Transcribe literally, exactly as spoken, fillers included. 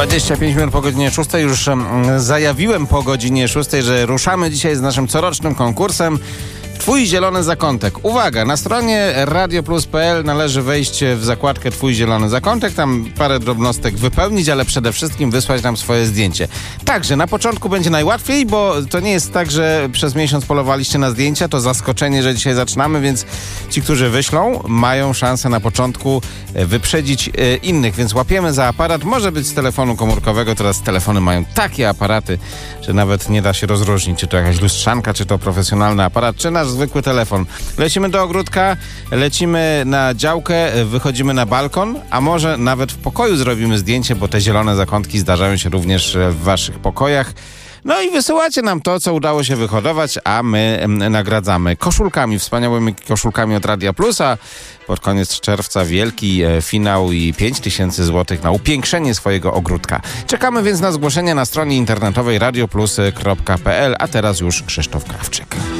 dwadzieścia pięć minut po godzinie szóstej. Już zajawiłem po godzinie szóstej, że ruszamy dzisiaj z naszym corocznym konkursem Twój zielony zakątek. Uwaga, na stronie radio plus kropka p l należy wejść w zakładkę Twój zielony zakątek, tam parę drobnostek wypełnić, ale przede wszystkim wysłać nam swoje zdjęcie. Także na początku będzie najłatwiej, bo to nie jest tak, że przez miesiąc polowaliście na zdjęcia, to zaskoczenie, że dzisiaj zaczynamy, więc ci, którzy wyślą, mają szansę na początku wyprzedzić e, innych, więc łapiemy za aparat. Może być z telefonu komórkowego, teraz telefony mają takie aparaty, że nawet nie da się rozróżnić, czy to jakaś lustrzanka, czy to profesjonalny aparat, czy nasz zwykły telefon. Lecimy do ogródka, lecimy na działkę, wychodzimy na balkon, a może nawet w pokoju zrobimy zdjęcie, bo te zielone zakątki zdarzają się również w waszych pokojach. No i wysyłacie nam to, co udało się wyhodować, a my nagradzamy koszulkami, wspaniałymi koszulkami od Radia Plus, a pod koniec czerwca wielki finał i pięć tysięcy złotych na upiększenie swojego ogródka. Czekamy więc na zgłoszenia na stronie internetowej radio plus kropka p l, a teraz już Krzysztof Krawczyk.